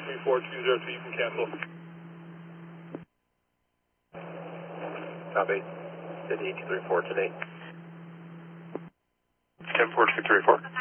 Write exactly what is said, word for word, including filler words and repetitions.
three four two zero two, you can cancel. Copy. City two three four today. ten four two three four.